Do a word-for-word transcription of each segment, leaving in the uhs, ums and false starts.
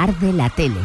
Arde la Tele.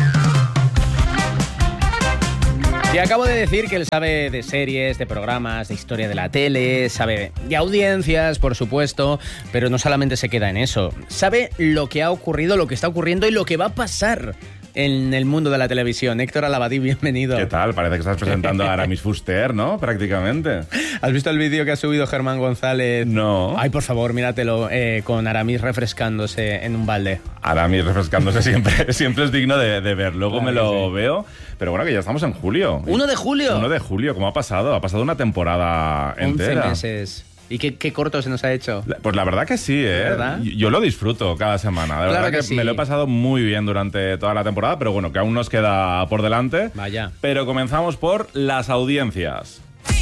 Y acabo de decir que él sabe de series, de programas, de historia de la tele, sabe de audiencias, por supuesto, pero no solamente se queda en eso. Sabe lo que ha ocurrido, lo que está ocurriendo y lo que va a pasar en el mundo de la televisión. Héctor Alabadí, bienvenido. ¿Qué tal? Parece que estás presentando a Aramis Fuster, ¿no? Prácticamente. ¿Has visto el vídeo que ha subido Germán González? No. Ay, por favor, míratelo, eh, con Aramis refrescándose en un balde. Aramis refrescándose siempre, siempre es digno de, de ver. Luego Claro me lo sí. veo. Pero bueno, que ya estamos en julio. ¿uno de julio? uno de julio, ¿cómo ha pasado? Ha pasado una temporada entera. once meses. ¿Y qué, qué corto se nos ha hecho? La- Pues la verdad que sí, ¿eh? ¿Verdad? Yo lo disfruto cada semana. De Claro verdad que que, sí. me lo he pasado muy bien durante toda la temporada, pero bueno, que aún nos queda por delante. Vaya. Pero comenzamos por las audiencias.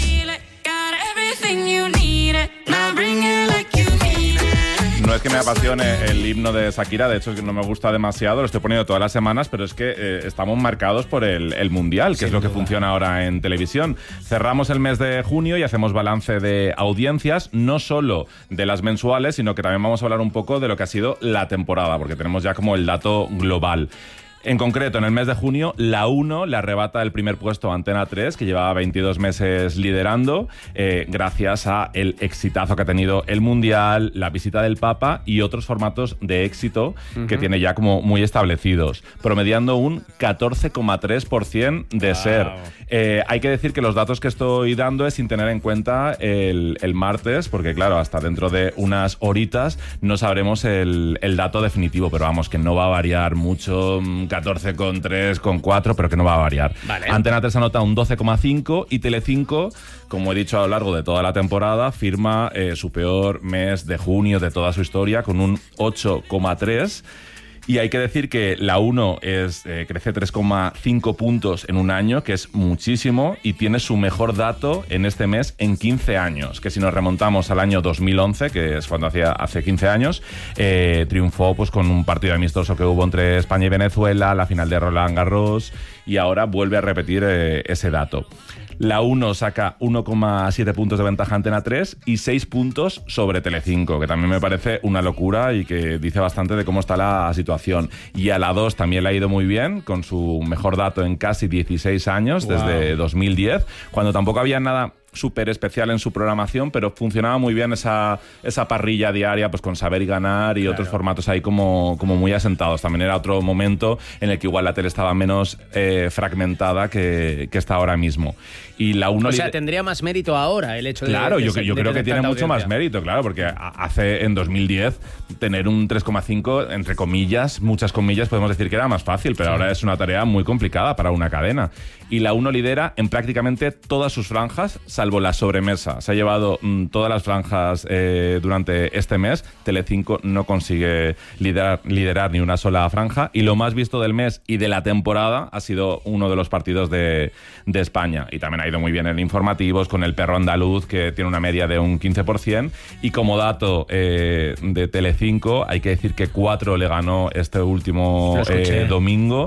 No es que me apasione el himno de Shakira, de hecho es que no me gusta demasiado, lo estoy poniendo todas las semanas, pero es que eh, estamos marcados por el, el Mundial, que Sin es lo que duda. funciona ahora en televisión. Cerramos el mes de junio y hacemos balance de audiencias, no solo de las mensuales, sino que también vamos a hablar un poco de lo que ha sido la temporada, porque tenemos ya como el dato global. En concreto, en el mes de junio, la uno le arrebata el primer puesto a Antena tres, que llevaba veintidós meses liderando, eh, gracias a el exitazo que ha tenido el Mundial, la visita del Papa y otros formatos de éxito uh-huh. que tiene ya como muy establecidos, promediando un catorce coma tres por ciento de wow. ser. Eh, hay que decir que los datos que estoy dando es sin tener en cuenta el, el martes, porque claro, hasta dentro de unas horitas no sabremos el, el dato definitivo, pero vamos, que no va a variar mucho, catorce coma tres, con cuatro, pero que no va a variar. Vale. Antena tres anota un doce coma cinco y Telecinco, como he dicho a lo largo de toda la temporada, firma eh, su peor mes de junio de toda su historia con un ocho coma tres. Y hay que decir que la uno es, eh, crece tres coma cinco puntos en un año, que es muchísimo, y tiene su mejor dato en este mes en quince años, que si nos remontamos al año dos mil once, que es cuando hacía hace quince años, eh, triunfó pues con un partido amistoso que hubo entre España y Venezuela, la final de Roland Garros, y ahora vuelve a repetir eh, ese dato. La uno saca uno coma siete puntos de ventaja a Antena tres y seis puntos sobre Telecinco, que también me parece una locura y que dice bastante de cómo está la situación. Y a la dos también le ha ido muy bien, con su mejor dato en casi dieciséis años, wow. desde dos mil diez, cuando tampoco había nada súper especial en su programación, pero funcionaba muy bien esa, esa parrilla diaria, pues con Saber y Ganar y claro. otros formatos ahí como, como muy asentados. También era otro momento en el que igual la tele estaba menos eh, fragmentada que, que está ahora mismo. Y la uno o sea, tendría más mérito ahora el hecho claro, de... Claro, yo, de, yo de creo que tiene mucho audiencia. más mérito, claro, porque hace en dos mil diez tener un tres coma cinco, entre comillas, muchas comillas, podemos decir que era más fácil, pero sí. ahora es una tarea muy complicada para una cadena. Y la uno lidera en prácticamente todas sus franjas, salvo la sobremesa. Se ha llevado mmm, todas las franjas eh, durante este mes. Telecinco no consigue liderar, liderar ni una sola franja. Y lo más visto del mes y de la temporada ha sido uno de los partidos de, de España. Y también ha ido muy bien en informativos, con el perro andaluz, que tiene una media de un quince por ciento. Y como dato eh, de Telecinco, hay que decir que cuatro le ganó este último eh, domingo,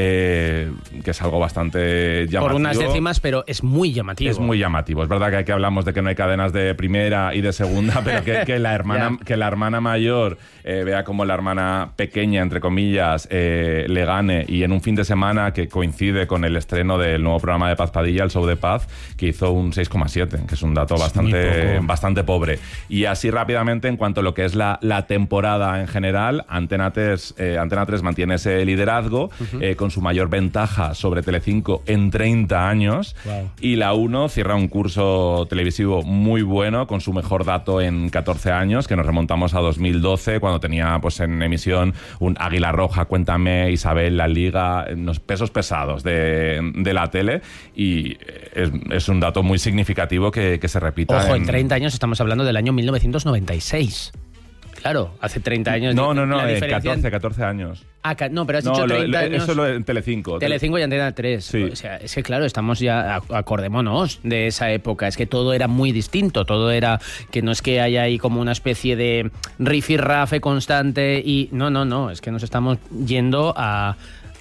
eh, que es algo bastante llamativo. Por unas décimas, pero es muy llamativo. Es muy llamativo. Es verdad que aquí hablamos de que no hay cadenas de primera y de segunda, pero que, que, la, hermana, que la hermana mayor eh, vea como la hermana pequeña, entre comillas, eh, le gane, y en un fin de semana que coincide con el estreno del nuevo programa de Paz Padilla, el Show de Paz, que hizo un seis coma siete, que es un dato bastante, bastante pobre. Y así rápidamente, en cuanto a lo que es la, la temporada en general, Antena tres, eh, Antena tres mantiene ese liderazgo uh-huh. eh, con su mayor ventaja sobre Telecinco en treinta años. Wow. Y la uno cierra un curso televisivo muy bueno, con su mejor dato en catorce años, que nos remontamos a dos mil doce, cuando tenía pues en emisión un Águila Roja, Cuéntame, Isabel, La Liga, los pesos pesados de, de la tele, y es, es un dato muy significativo que, que se repita. Ojo, en... en treinta años estamos hablando del año mil novecientos noventa y seis. Claro, hace treinta años. No, no, no, la eh, diferencia... catorce, catorce años. Ah, no, pero has no, dicho lo, treinta años. Eso lo en Telecinco. Telecinco y Antena tres. Sí. O sea, es que claro, estamos ya, acordémonos de esa época. Es que todo era muy distinto. Todo era que no es que haya ahí como una especie de rifirrafe constante y... No, no, no. Es que nos estamos yendo a...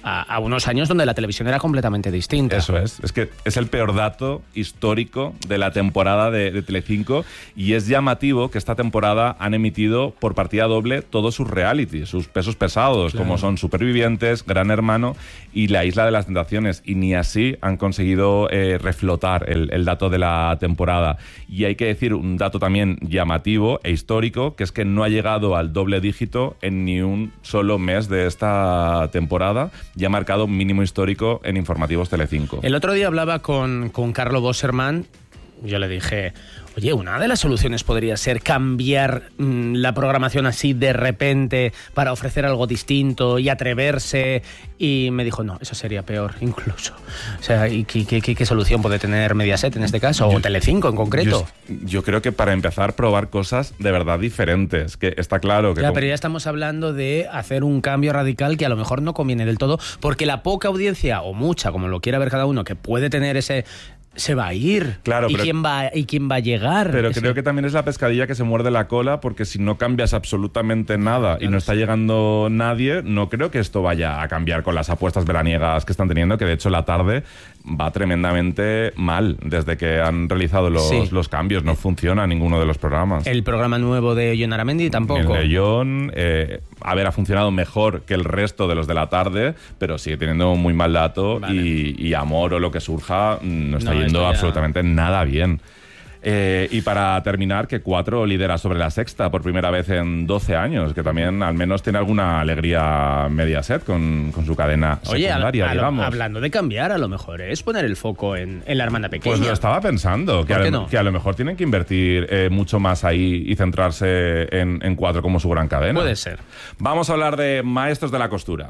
a, a unos años donde la televisión era completamente distinta. Eso es, es que es el peor dato histórico de la temporada de, de Telecinco, y es llamativo que esta temporada han emitido por partida doble todos sus realities, sus pesos pesados, claro, como son Supervivientes, Gran Hermano y La Isla de las Tentaciones, y ni así han conseguido eh, reflotar el, el dato de la temporada. Y hay que decir un dato también llamativo e histórico, que es que no ha llegado al doble dígito en ni un solo mes de esta temporada, y ha marcado un mínimo histórico en informativos Telecinco. El otro día hablaba con, con Carlo Bosserman. Yo le dije, oye, una de las soluciones podría ser cambiar mmm, la programación así de repente para ofrecer algo distinto y atreverse. Y me dijo, no, eso sería peor incluso. O sea, ¿y qué, qué, qué solución puede tener Mediaset en este caso? O yo, Telecinco en concreto. Yo, yo creo que para empezar, probar cosas de verdad diferentes. Que está claro que... Ya, pero ya estamos hablando de hacer un cambio radical que a lo mejor no conviene del todo, porque la poca audiencia, o mucha, como lo quiera ver cada uno, que puede tener ese... se va a ir. Claro, ¿Y, pero, quién va, ¿Y quién va a llegar? Pero es creo que... que también es la pescadilla que se muerde la cola, porque si no cambias absolutamente nada, claro, y no está llegando nadie, no creo que esto vaya a cambiar con las apuestas veraniegas que están teniendo, que de hecho la tarde va tremendamente mal desde que han realizado los, sí. los cambios. No funciona ninguno de los programas. El programa nuevo de Jon Aramendi tampoco. El de Jon, eh, a ver, ha funcionado mejor que el resto de los de la tarde, pero sigue teniendo muy mal dato, vale, y, y Amor o lo que surja no está no, yendo absolutamente nada bien. Eh, y para terminar, que Cuatro lidera sobre La Sexta por primera vez en doce años, que también al menos tiene alguna alegría Mediaset con, con su cadena Oye, secundaria, a, a digamos. Lo, hablando de cambiar, a lo mejor es poner el foco en, en la hermana pequeña. Pues lo estaba pensando, que, a, no? que a lo mejor tienen que invertir eh, mucho más ahí y centrarse en, en Cuatro como su gran cadena. Puede ser. Vamos a hablar de Maestros de la Costura.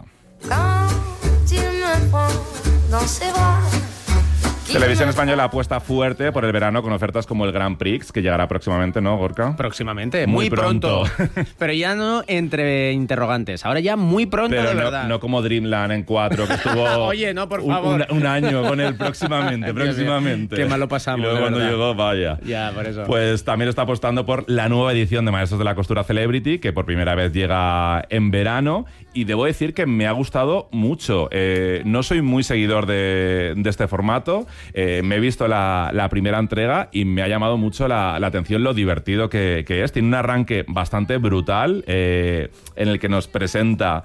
Televisión Española apuesta fuerte por el verano con ofertas como el Grand Prix, que llegará próximamente, ¿no, Gorka? Próximamente, muy, muy pronto. pronto. Pero ya no entre interrogantes, ahora ya muy pronto. Pero de no, verdad. No como Dreamland en Cuatro, que estuvo Oye, no, por favor. Un, un año con él próximamente, próximamente. Qué mal lo pasamos. Y luego cuando verdad. llegó, vaya. Ya, por eso. Pues también está apostando por la nueva edición de Maestros de la Costura Celebrity, que por primera vez llega en verano. Y debo decir que me ha gustado mucho. Eh, no soy muy seguidor de, de este formato. Eh, me he visto la, la primera entrega y me ha llamado mucho la, la atención lo divertido que, que es. Tiene un arranque bastante brutal, eh, en el que nos presenta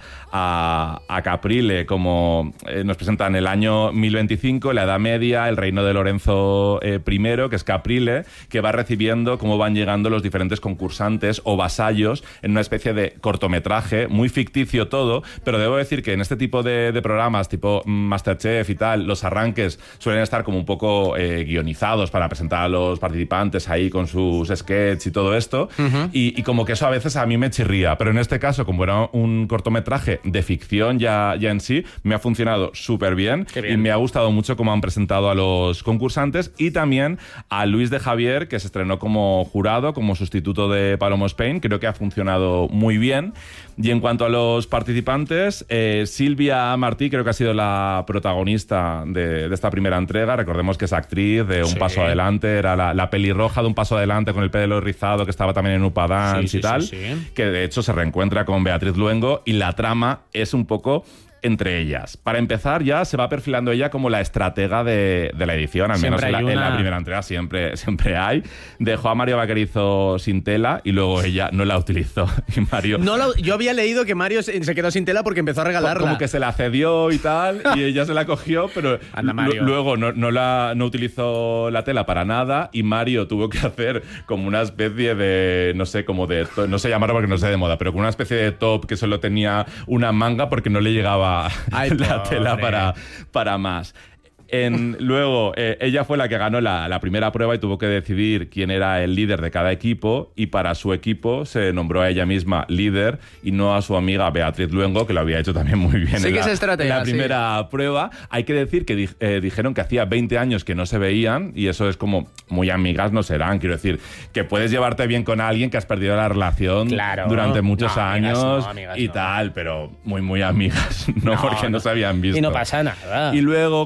a, a Caprile como... Eh, nos presenta en el año mil veinticinco, la Edad Media, el reino de Lorenzo eh, I, que es Caprile, que va recibiendo cómo van llegando los diferentes concursantes o vasallos en una especie de cortometraje, muy ficticio todo, pero debo decir que en este tipo de, de programas, tipo Masterchef y tal, los arranques suelen estar como un poco eh, guionizados para presentar a los participantes ahí con sus sketches y todo esto, uh-huh. y, y como que eso a veces a mí me chirría, pero en este caso, como era un cortometraje de ficción ya, ya en sí, me ha funcionado súper bien, bien y me ha gustado mucho cómo han presentado a los concursantes, y también a Luis de Javier, que se estrenó como jurado, como sustituto de Palomo Spain. Creo que ha funcionado muy bien. Y en cuanto a los participantes, eh, Silvia Martí creo que ha sido la protagonista de, de esta primera entrega. Recordemos que es actriz de Un sí. Paso Adelante, era la, la pelirroja de Un Paso Adelante con el pelo rizado, que estaba también en Upa Dance sí, sí, y tal, sí, sí. que de hecho se reencuentra con Beatriz Luengo, y la trama es un poco... entre ellas. Para empezar, ya se va perfilando ella como la estratega de, de la edición, al menos en la, en la primera entrega siempre, siempre hay. Dejó a Mario Vaquerizo sin tela y luego ella no la utilizó. Y Mario... No la, yo había leído que Mario se, se quedó sin tela porque empezó a regalarla. Como que se la cedió y tal, y ella se la cogió, pero Anda, Mario. luego no, no, la, no utilizó la tela para nada, y Mario tuvo que hacer como una especie de, no sé, como de, no sé llamarlo porque no sé de moda, pero como una especie de top que solo tenía una manga porque no le llegaba Ay, la pobre. tela para, para más. En, luego, eh, ella fue la que ganó la, la primera prueba y tuvo que decidir quién era el líder de cada equipo, y para su equipo se nombró a ella misma líder y no a su amiga Beatriz Luengo, que lo había hecho también muy bien sí en, que la, es estratega, en la primera sí. prueba. Hay que decir que di, eh, dijeron que hacía veinte años que no se veían, y eso es como muy amigas no serán. Quiero decir, que puedes llevarte bien con alguien que has perdido la relación claro. durante muchos no, años amigas no, amigas y no. tal, pero muy, muy amigas, no, no porque no, no se habían visto. Y no pasa nada. Y luego, cuando formaron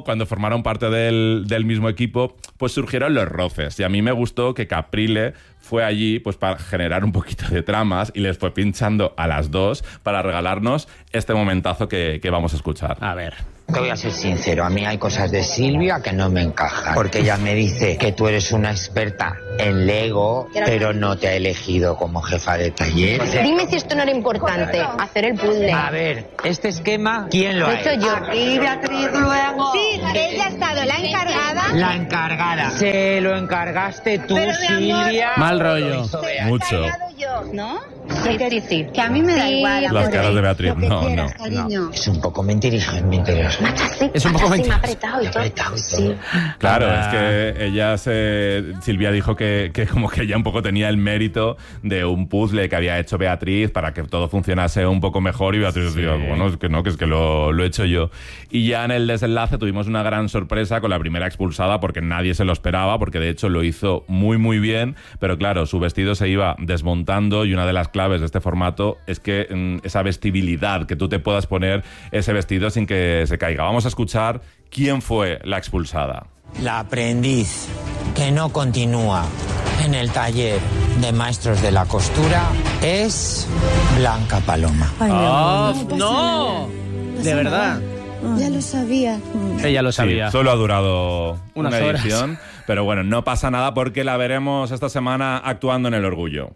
formaron parte del, del mismo equipo, pues surgieron los roces. Y a mí me gustó que Caprile fue allí pues para generar un poquito de tramas y les fue pinchando a las dos para regalarnos este momentazo que, que vamos a escuchar. A ver. Te voy a ser sincero, a mí hay cosas de Silvia que no me encajan, porque ella me dice que tú eres una experta en Lego, pero no te ha elegido como jefa de taller. Dime si esto no era importante, hacer el puzzle. A ver, este esquema, ¿quién lo Lo ha he hecho hecho? yo. Y Beatriz luego. Sí, ella ha estado la encargada. La encargada. Se lo encargaste tú, Pero, mi amor, Silvia. Mal rollo. Mucho. ¿No? Sí, sí, sí. Que a mí me da Sí, igual. Las caras de Beatriz, Lo que no, quieras, no. cariño. Es un poco mentiroso, es mentiroso. Es un poco Sí, me ha mentiroso. apretado y todo. Apretado y Sí. Claro, Ah. es que ella se... Silvia dijo que, que como que ella un poco tenía el mérito de un puzzle que había hecho Beatriz para que todo funcionase un poco mejor y Beatriz Sí. dijo, bueno, es que no, que es que lo, lo he hecho yo. Y ya en el desenlace tuvimos una gran sorpresa con la primera expulsada porque nadie se lo esperaba, porque de hecho lo hizo muy muy bien, pero claro, su vestido se iba desmontando y una de las claves de este formato es que mm, esa vestibilidad, que tú te puedas poner ese vestido sin que se caiga. Vamos a escuchar quién fue la expulsada. La aprendiz que no continúa en el taller de maestros de la costura es Blanca Paloma. Ay, mi ¡Oh, amor, pasa no! nada. De verdad. Ya lo sabía. Ella lo sabía. Sí, solo ha durado Unas una horas. edición, pero bueno, no pasa nada porque la veremos esta semana actuando en El Orgullo.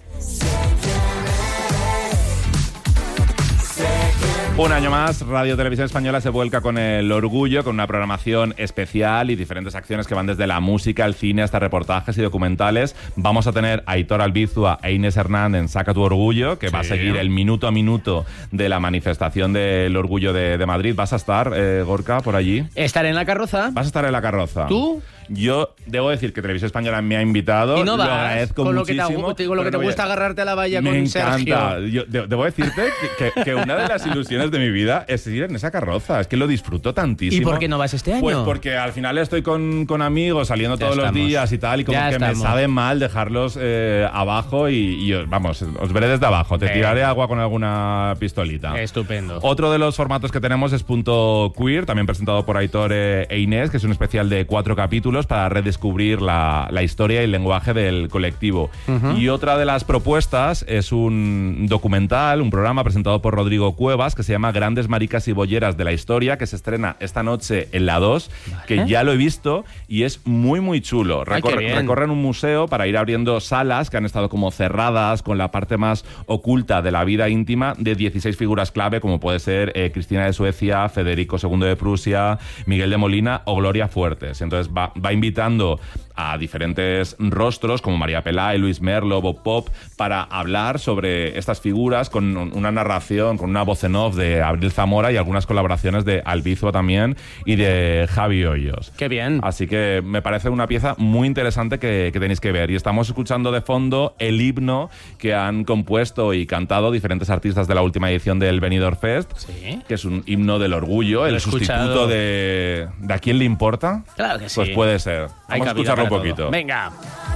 Un año más, Radio Televisión Española se vuelca con El Orgullo, con una programación especial y diferentes acciones que van desde la música, el cine, hasta reportajes y documentales. Vamos a tener a Aitor Albizua e Inés Hernández en Saca tu Orgullo, que Sí. va a seguir el minuto a minuto de la manifestación del Orgullo de, de Madrid. ¿Vas a estar, eh, Gorka, por allí? Estaré en la carroza. ¿Vas a estar en la carroza? ¿Tú? Yo debo decir que Televisión Española me ha invitado. Y no vas, lo agradezco con lo que te, muchísimo. agu- con lo que pero te no gusta voy a- agarrarte a la valla Me con encanta. Sergio. Yo de- debo decirte que, que- que una de las ilusiones de mi vida es ir en esa carroza. Es que lo disfruto tantísimo. ¿Y por qué no vas este año? Pues porque al final estoy con, con amigos saliendo Ya todos estamos. los días y tal, y como Ya que estamos. me sabe mal dejarlos eh, abajo y, y os- vamos, os veré desde abajo. Te Venga. tiraré agua con alguna pistolita. Estupendo. Otro de los formatos que tenemos es Punto Queer, también presentado por Aitor eh, e Inés, que es un especial de cuatro capítulos para redescubrir la, la historia y el lenguaje del colectivo. Uh-huh. Y otra de las propuestas es un documental, un programa presentado por Rodrigo Cuevas, que se llama Grandes Maricas y Bolleras de la Historia, que se estrena esta noche en la dos, vale. que ya lo he visto y es muy, muy chulo. Recorre, Ay, recorren un museo para ir abriendo salas que han estado como cerradas con la parte más oculta de la vida íntima de dieciséis figuras clave, como puede ser eh, Cristina de Suecia, Federico segundo de Prusia, Miguel de Molina o Gloria Fuertes. Entonces va, va invitando a diferentes rostros como María Pelá y Luis Merlo, Bob Pop, para hablar sobre estas figuras con una narración, con una voz en off de Abril Zamora y algunas colaboraciones de Albizua también y de Javi Hoyos. ¡Qué bien! Así que me parece una pieza muy interesante que, que tenéis que ver. Y estamos escuchando de fondo el himno que han compuesto y cantado diferentes artistas de la última edición del Benidorm Fest, ¿Sí? que es un himno del orgullo, Lo el he sustituto escuchado. de... ¿De a quién le importa? Claro que sí. Pues puede ser. Hay Vamos a cabida escucharlo un para poquito. todo. Venga.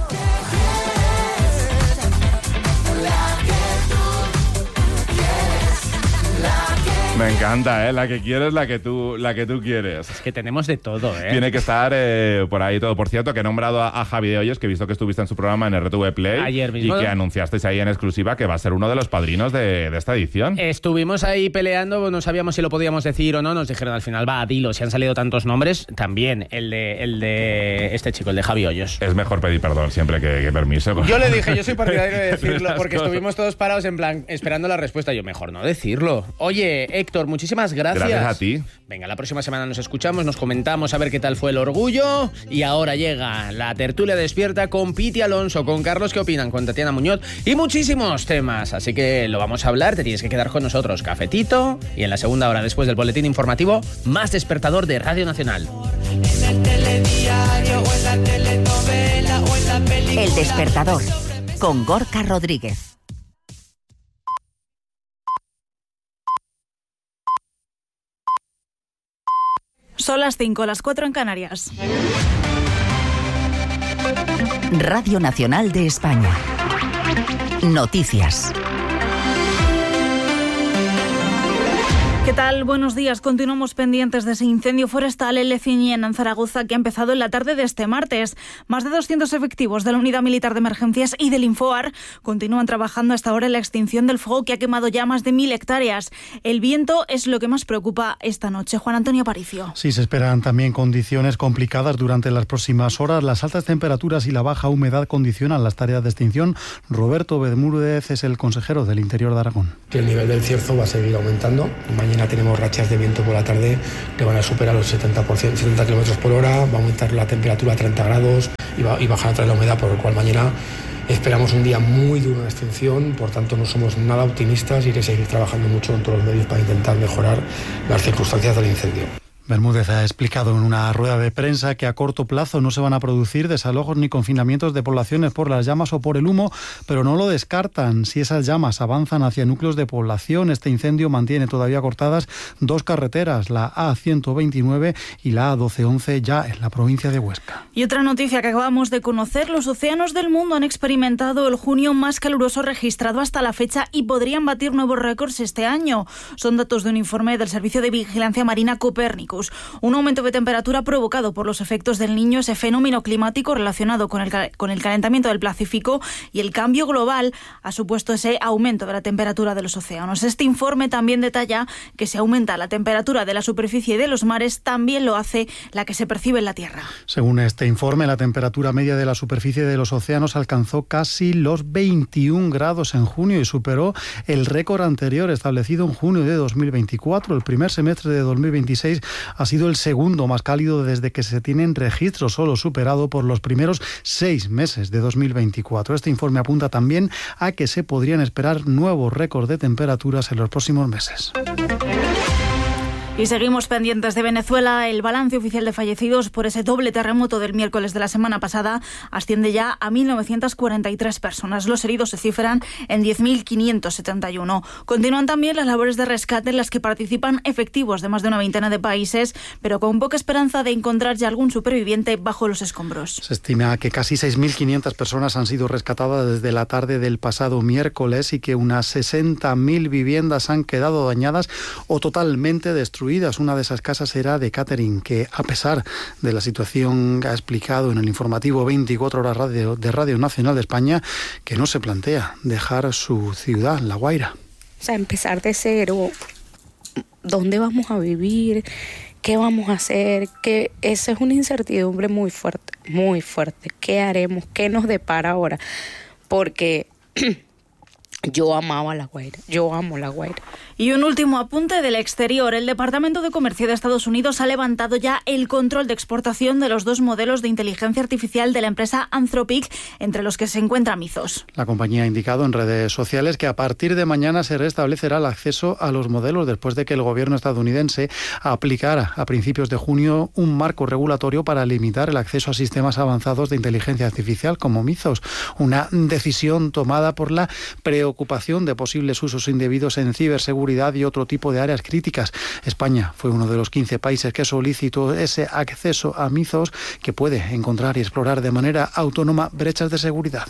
Me encanta, ¿eh? La que quieres, la que tú, la que tú quieres. Es que tenemos de todo, ¿eh? Tiene que estar eh, por ahí todo. Por cierto, que he nombrado a, a Javi de Hoyos, que he visto que estuviste en su programa en R T V Play. Ayer mismo. Y que anunciasteis ahí en exclusiva que va a ser uno de los padrinos de, de esta edición. Estuvimos ahí peleando, no sabíamos si lo podíamos decir o no. Nos dijeron al final, va, dilo. Si han salido tantos nombres, también el de, el de este chico, el de Javi Hoyos. Es mejor pedir perdón siempre que, que permiso. Yo le dije, yo soy partidario de decirlo, Esas porque cosas. estuvimos todos parados en plan, esperando la respuesta. Yo, mejor no decirlo. Oye, Héctor, muchísimas gracias. Gracias a ti. Venga, la próxima semana nos escuchamos, nos comentamos a ver qué tal fue el orgullo. Y ahora llega la tertulia despierta con Piti Alonso, con Carlos ¿Qué opinan?, con Tatiana Muñoz y muchísimos temas. Así que lo vamos a hablar, te tienes que quedar con nosotros. Cafetito y en la segunda hora, después del boletín informativo, más despertador de Radio Nacional. En el telediario o en la telenovela o en la película. El despertador, con Gorka Rodríguez. Son las cinco, las cuatro en Canarias. Radio Nacional de España. Noticias. ¿Qué tal? Buenos días. Continuamos pendientes de ese incendio forestal en Leciñén, en Zaragoza, que ha empezado en la tarde de este martes. Más de doscientos efectivos de la Unidad Militar de Emergencias y del Infoar continúan trabajando hasta ahora en la extinción del fuego que ha quemado ya más de mil hectáreas. El viento es lo que más preocupa esta noche. Juan Antonio Aparicio. Sí, se esperan también condiciones complicadas durante las próximas horas. Las altas temperaturas y la baja humedad condicionan las tareas de extinción. Roberto Bermúdez es el consejero del Interior de Aragón. El nivel del cierzo va a seguir aumentando. Mañana tenemos rachas de viento por la tarde que van a superar los setenta por ciento, setenta kilómetros por hora, va a aumentar la temperatura a treinta grados y, va, y bajar otra vez la humedad, por lo cual mañana esperamos un día muy duro de extinción. Por tanto, no somos nada optimistas y hay que seguir trabajando mucho en todos los medios para intentar mejorar las circunstancias del incendio. Bermúdez ha explicado en una rueda de prensa que a corto plazo no se van a producir desalojos ni confinamientos de poblaciones por las llamas o por el humo, pero no lo descartan. Si esas llamas avanzan hacia núcleos de población, este incendio mantiene todavía cortadas dos carreteras, la A ciento veintinueve y la A doce once, ya en la provincia de Huesca. Y otra noticia que acabamos de conocer: los océanos del mundo han experimentado el junio más caluroso registrado hasta la fecha y podrían batir nuevos récords este año. Son datos de un informe del Servicio de Vigilancia Marina Copérnicus. Un aumento de temperatura provocado por los efectos del Niño, ese fenómeno climático relacionado con el, con el calentamiento del Pacífico, y el cambio global ha supuesto ese aumento de la temperatura de los océanos. Este informe también detalla que si aumenta la temperatura de la superficie de los mares, también lo hace la que se percibe en la Tierra. Según este informe, la temperatura media de la superficie de los océanos alcanzó casi los veintiún grados en junio y superó el récord anterior establecido en junio de dos mil veinticuatro. El primer semestre de dos mil veintiséis ha sido el segundo más cálido desde que se tienen registros, solo superado por los primeros seis meses de dos mil veinticuatro. Este informe apunta también a que se podrían esperar nuevos récords de temperaturas en los próximos meses. Y seguimos pendientes de Venezuela. El balance oficial de fallecidos por ese doble terremoto del miércoles de la semana pasada asciende ya a mil novecientas cuarenta y tres personas. Los heridos se cifran en diez mil quinientos setenta y uno. Continúan también las labores de rescate en las que participan efectivos de más de una veintena de países, pero con poca esperanza de encontrar ya algún superviviente bajo los escombros. Se estima que casi seis mil quinientas personas han sido rescatadas desde la tarde del pasado miércoles y que unas sesenta mil viviendas han quedado dañadas o totalmente destruidas. Una de esas casas era de Catherine, que a pesar de la situación que ha explicado en el informativo veinticuatro horas radio, de Radio Nacional de España, que no se plantea dejar su ciudad, La Guaira. O sea, empezar de cero, ¿dónde vamos a vivir? ¿Qué vamos a hacer? Que esa es una incertidumbre muy fuerte, muy fuerte. ¿Qué haremos? ¿Qué nos depara ahora? Porque yo amaba La Guaira, yo amo La Guaira. Y un último apunte del exterior. El Departamento de Comercio de Estados Unidos ha levantado ya el control de exportación de los dos modelos de inteligencia artificial de la empresa Anthropic, entre los que se encuentra Mythos. La compañía ha indicado en redes sociales que a partir de mañana se restablecerá el acceso a los modelos después de que el gobierno estadounidense aplicara a principios de junio un marco regulatorio para limitar el acceso a sistemas avanzados de inteligencia artificial como Mythos, una decisión tomada por la preocupación de posibles usos indebidos en ciberseguridad y otro tipo de áreas críticas. España fue uno de los quince países que solicitó ese acceso a Mythos, que puede encontrar y explorar de manera autónoma brechas de seguridad.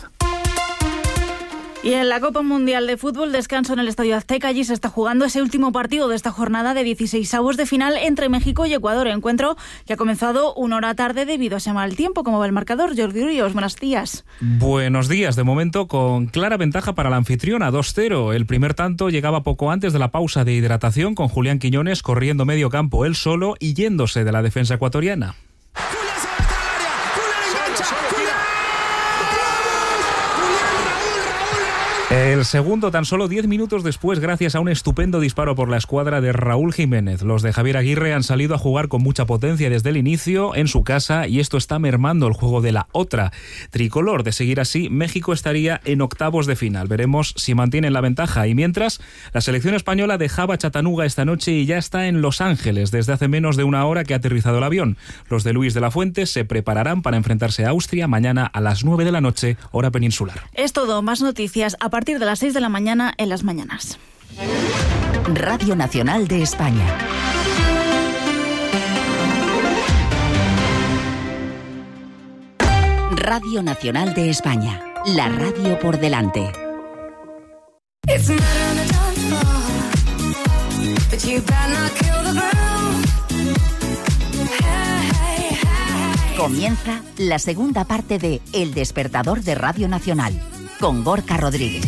Y en la Copa Mundial de Fútbol, descanso en el Estadio Azteca. Allí se está jugando ese último partido de esta jornada de dieciseisavos de final entre México y Ecuador. Encuentro que ha comenzado una hora tarde debido a ese mal tiempo. ¿Cómo va el marcador? Jordi Ríos, buenos días. Buenos días. De momento con clara ventaja para la anfitriona, dos cero. El primer tanto llegaba poco antes de la pausa de hidratación, con Julián Quiñones corriendo medio campo él solo y yéndose de la defensa ecuatoriana. El segundo tan solo diez minutos después, gracias a un estupendo disparo por la escuadra de Raúl Jiménez. Los de Javier Aguirre han salido a jugar con mucha potencia desde el inicio en su casa y esto está mermando el juego de la otra tricolor. De seguir así, México estaría en octavos de final. Veremos si mantienen la ventaja. Y mientras, la selección española dejaba Chattanooga esta noche y ya está en Los Ángeles desde hace menos de una hora que ha aterrizado el avión. Los de Luis de la Fuente se prepararán para enfrentarse a Austria mañana a las nueve de la noche, hora peninsular. Es todo. Más noticias a partir de las seis de la mañana en las mañanas. Radio Nacional de España. Radio Nacional de España. La radio por delante. It's Comienza la segunda parte de El Despertador de Radio Nacional, con Gorka Rodríguez.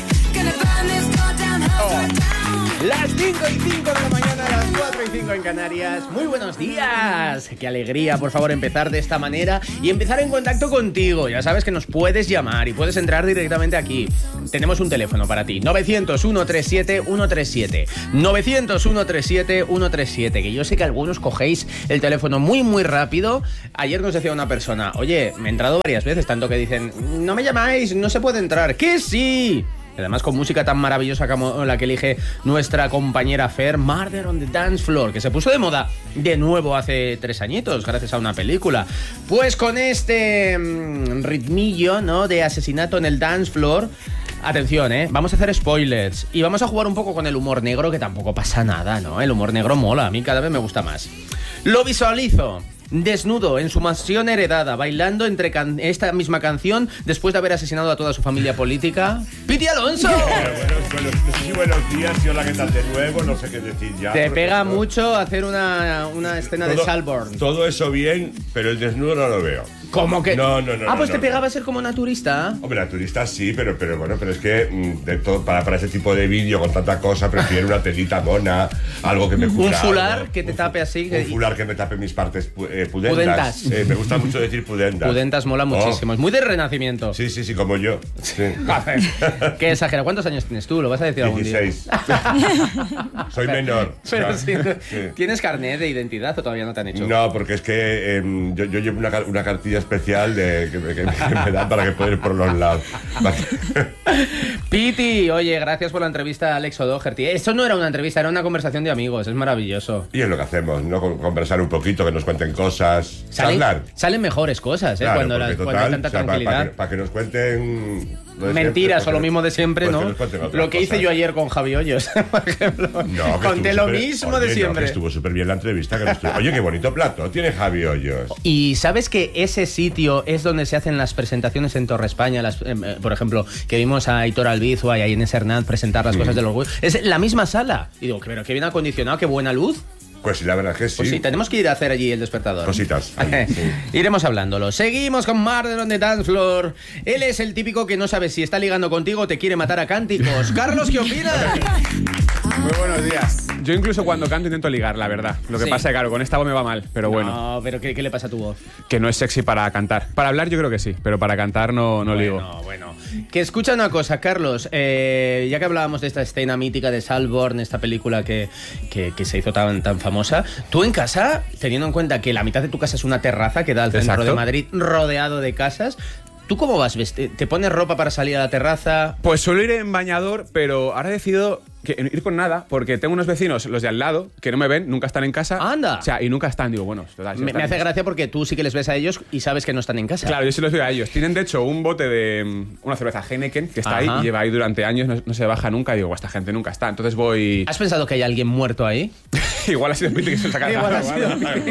Oh. Las cinco y cinco de la mañana, las cuatro y cinco en Canarias. Muy buenos días. Qué alegría, por favor, empezar de esta manera y empezar en contacto contigo. Ya sabes que nos puedes llamar y puedes entrar directamente aquí. Tenemos un teléfono para ti, novecientos, ciento treinta y siete, ciento treinta y siete. novecientos, ciento treinta y siete, ciento treinta y siete. Que yo sé que algunos cogéis el teléfono muy, muy rápido. Ayer nos decía una persona, oye, me he entrado varias veces, tanto que dicen, no me llamáis, no se puede entrar. ¡Que sí! Además, con música tan maravillosa como la que elige nuestra compañera Fer, Murder on the Dance Floor, que se puso de moda de nuevo hace tres añitos, gracias a una película. Pues con este mmm, ritmillo, ¿no?, de asesinato en el dance floor. Atención, ¿eh? Vamos a hacer spoilers y vamos a jugar un poco con el humor negro, que tampoco pasa nada, ¿no? El humor negro mola, a mí cada vez me gusta más. Lo visualizo desnudo en su mansión heredada, bailando entre can- esta misma canción después de haber asesinado a toda su familia política. ¡Piti Alonso! Bueno, buenos, buenos, sí, buenos días, y hola, ¿qué tal de nuevo? No sé qué decir ya. Te pega profesor. mucho hacer una, una escena todo, de Salborn. Todo eso bien, pero el desnudo no lo veo. ¿Cómo que? No, no, no. Ah, pues no, te no, pegaba no. ser como naturista. Hombre, naturista sí, pero, pero bueno, pero es que mm, de todo, para, para ese tipo de vídeo con tanta cosa prefiero una telita mona, algo que me cubra. Un fular algo, que te un, tape así. Un que... fular que me tape mis partes eh, pudentas. Pudentas. Eh, me gusta mucho decir pudentas. Pudentas mola muchísimo. Oh. Es muy de Renacimiento. Sí, sí, sí, como yo. Sí. Qué exagera. ¿Cuántos años tienes tú? ¿Lo vas a decir algún día? dieciséis. Soy menor. Pero o sí, sea, sí. ¿Tienes carnet de identidad o todavía no te han hecho? No, porque es que eh, yo, yo llevo una, una cartilla especial de, que, que, que me dan para que pueda ir por los lados. Piti, oye, gracias por la entrevista a Alex O'Doherty. Esto no era una entrevista, era una conversación de amigos. Es maravilloso. Y es lo que hacemos, ¿no? Conversar un poquito, que nos cuenten cosas. Salen, hablar. salen mejores cosas, ¿eh? Claro, cuando, la, total, cuando hay tanta o sea, tranquilidad. Para pa que, pa que nos cuenten... Mentiras o lo mismo de siempre, pues ¿no? Lo que hice yo ayer con Javi Hoyos, por ejemplo. No, conté lo super, mismo oye, de siempre. No, que estuvo súper bien la entrevista. Que estuvo, oye, qué bonito plato tiene Javi Hoyos. Y ¿sabes que ese sitio es donde se hacen las presentaciones en Torre España? Las, eh, por ejemplo, que vimos a Aitor Albizua y a Inés Hernández presentar las mm. cosas de los huevos. Es la misma sala. Y digo, pero qué bien acondicionado, qué buena luz. Pues sí, la verdad es que sí. Pues sí, tenemos que ir a hacer allí el despertador. Cositas. Ahí, sí. Iremos hablándolo. Seguimos con Murder on the Dance Floor. Él es el típico que no sabe si está ligando contigo o te quiere matar a cánticos. Carlos, ¿qué opinas? Muy buenos días. Yo incluso cuando canto intento ligar, la verdad. Lo que sí. pasa es que, claro, con esta voz me va mal, pero bueno. No, pero ¿qué, qué le pasa a tu voz? Que no es sexy para cantar. Para hablar yo creo que sí, pero para cantar no, no bueno, ligo. No, bueno. Que escucha una cosa, Carlos. Eh, ya que hablábamos de esta escena mítica de Salborn, esta película que, que, que se hizo tan, tan famosa, tú en casa, teniendo en cuenta que la mitad de tu casa es una terraza que da al centro Exacto. de Madrid, rodeado de casas, ¿tú cómo vas? ¿Te pones ropa para salir a la terraza? Pues suelo ir en bañador, pero ahora he decidido que ir con nada, porque tengo unos vecinos, los de al lado, que no me ven, nunca están en casa. ¡Anda! O sea, y nunca están, digo, bueno, total, si Me, están me hace en casa. gracia porque tú sí que les ves a ellos y sabes que no están en casa. Claro, yo sí los veo a ellos. Tienen, de hecho, un bote de um, una cerveza Heineken que está Ajá. ahí y lleva ahí durante años, no, no se baja nunca. Y digo, esta gente nunca está. Entonces voy... ¿Has pensado que hay alguien muerto ahí? Igual ha sido Piti que se saca de Igual ha sido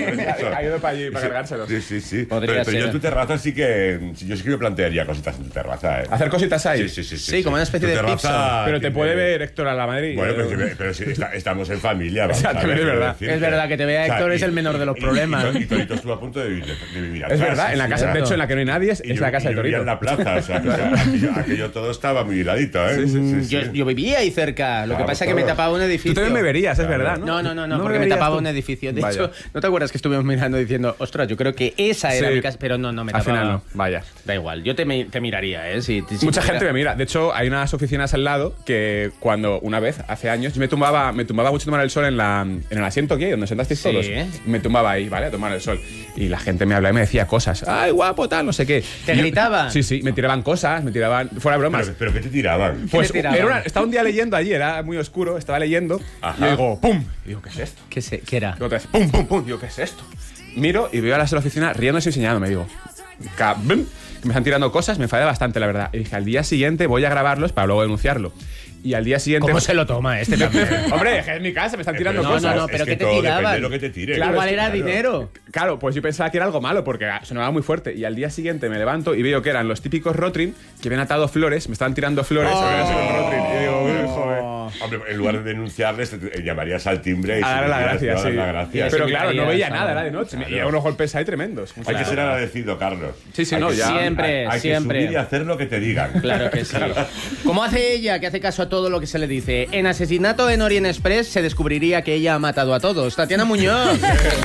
Ha ido para allí para cargárselo. Sí, sí, sí. Podría pero, pero ser. yo en tu terraza sí que... Yo sí que me plantearía cositas en tu terraza, ¿eh? ¿Hacer cositas ahí? Sí, sí, sí. Sí, sí como una especie tu de pizza. Pero te puede ver Héctor a la Madrid. Bueno, pero, pero si está, estamos en familia. O sea, también es verdad. Es verdad que te vea Héctor, o sea, es y, el menor de los y, problemas. Y, y, y Torito estuvo a punto de vivir, de, de vivir atrás. Es verdad, sí, en la casa, sí, de hecho, en la que no hay nadie, es, y es yo, la casa y de Torito. en la plaza, o sea, o sea aquello, aquello todo estaba muy heladito, ¿eh? Sí, sí, sí, yo, sí. yo vivía ahí cerca, lo claro, que pasa es que claro. me tapaba un edificio. Tú también me verías, es verdad, ¿no? No, no, no, no, ¿No porque me me tapaba tú? un edificio. De Vaya. hecho, ¿no te acuerdas que estuvimos mirando diciendo, ostras, yo creo que esa era Sí. mi casa? Pero no, no me Al tapaba. final no, vaya. Da igual, yo te, te miraría, ¿eh? Si, si Mucha pudiera. gente me mira. De hecho, hay unas oficinas al lado que cuando una vez, hace años, yo me tumbaba, me tumbaba mucho a tomar el sol en, la, en el asiento aquí, donde sentasteis Sí. todos. Me tumbaba ahí, ¿vale? A tomar el sol. Y la gente me hablaba y me decía cosas. ¡Ay, guapo, tal, no sé qué! ¿Te gritaban? Sí, sí, me tiraban cosas, me tiraban... Fuera bromas. Pero, pero ¿qué te tiraban? Pues ¿Qué te tiraban? era una- estaba un día leyendo allí, era muy oscuro, estaba leyendo, Ajá. y digo, ¡pum! Y digo, ¿qué es esto? ¿Qué, se, ¿Qué era? Y otra vez, ¡pum, pum, pum! Digo, ¿qué es esto? Miro y veo a las de la oficina riéndose y enseñándome. Digo, ¡cabum! Que me están tirando cosas, me enfadé bastante, la verdad. Y dije, al día siguiente voy a grabarlos para luego denunciarlo. Y al día siguiente... ¿Cómo se lo toma este también? Hombre, es que es mi casa, me están tirando No, cosas. no, no, pero es ¿qué que te todo tiraban? depende de lo que te tire. Claro, Igual es que, era claro. dinero. Claro, pues yo pensaba que era algo malo porque sonaba muy fuerte. Y al día siguiente me levanto y veo que eran los típicos Rotring que habían atado flores, me estaban tirando flores. Oh. habían sido un Rotring. Y digo, "Uy, joder". Hombre, en lugar de denunciarles, te llamarías al timbre y a darle la gracia, sí. la gracia. Pero claro, no veía nada, era de noche. Claro. Y a unos golpes ahí tremendos. Hay Claro. que ser agradecido, Carlos. Sí, sí, hay no, que, ya. Siempre, hay, hay siempre. que subir y hacer lo que te digan. Claro que sí. Como hace ella, que hace caso a todo lo que se le dice. En Asesinato en Orient Express se descubriría que ella ha matado a todos. Tatiana Muñoz.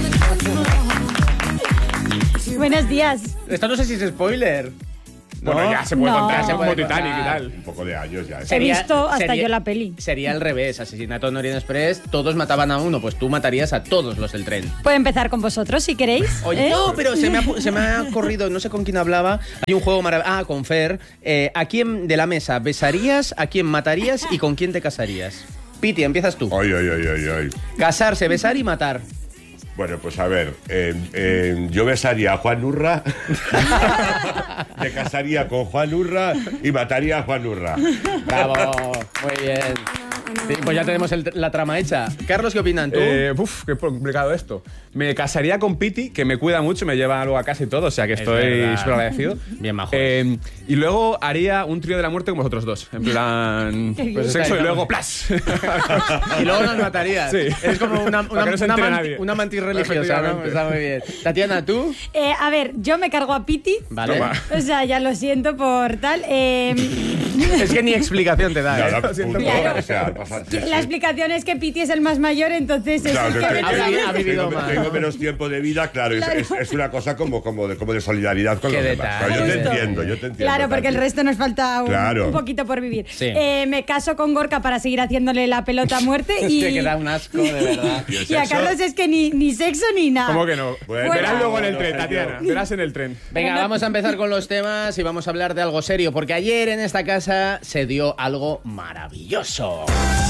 Buenos días. Esto no sé si es spoiler. Bueno, ¿no? ya se puede No. contar, se como puede Titanic y contar. tal. Un poco de años ya. ¿eh? He visto hasta sería- yo la peli. Sería al revés. Asesinato en Orient Express, todos mataban a uno. Pues tú matarías a todos los del tren. Puedo empezar con vosotros si queréis. Oye, ¿eh? no, pero se me, ha, se me ha corrido, no sé con quién hablaba. Hay un juego maravilloso. Ah, con Fer. Eh, ¿A quién de la mesa besarías, a quién matarías y con quién te casarías? Piti, empiezas tú. Oy, oy, oy, oy, oy. Casarse, besar y matar. Bueno, pues a ver, eh, eh, yo besaría a Juan Urra, me casaría con Juan Urra y mataría a Juan Urra. Bravo, muy bien. Sí, pues ya tenemos el- la trama hecha. Carlos, ¿qué opinan tú? Eh, uf, qué complicado esto. Me casaría con Piti, que me cuida mucho, me lleva luego a casa y todo, o sea que Es estoy verdad. súper agradecido. Bien majo. Eh, y luego haría un trío de la muerte con vosotros dos. En plan, Qué bien. pues, sexo y luego ¡plas! Y luego nos matarías. Sí. Es como una, Para una, que no se una entere manti- nadie. una mantis religiosa, ¿no? Efectivamente. Está muy bien. Tatiana, ¿tú? Eh, a ver, yo me cargo a Piti. Vale. Toma. O sea, ya lo siento por tal. eh, Es que ni explicación te da, No, ¿eh? no, Lo siento, punto, claro. o sea, pasa- sí, la sí. explicación es que Piti es el más mayor, entonces es Claro, el que que te- me ha toca. vivido- ha vivido tengo, más, tengo ¿no? menos tiempo de vida, claro, es, Claro. es- es una cosa como, como, de, como de solidaridad con Qué los demás. detalle. Claro, yo te Justo. entiendo, yo te entiendo. Claro, porque el Tati. resto nos falta un, Claro. un poquito por vivir. Sí. Eh, me caso con Gorka para seguir haciéndole la pelota a muerte y, Hostia, que da un asco, de verdad. ¿Y el y a sexo? Carlos es que ni, ni sexo ni nada. ¿Cómo que no? Bueno, Verás luego en el no tren, sé Tatiana. yo. Verás en el tren. Venga, vamos a empezar con los temas y vamos a hablar de algo serio, porque ayer en esta casa se dio algo maravilloso.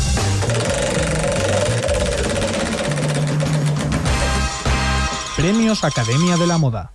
Premios Academia de la Moda.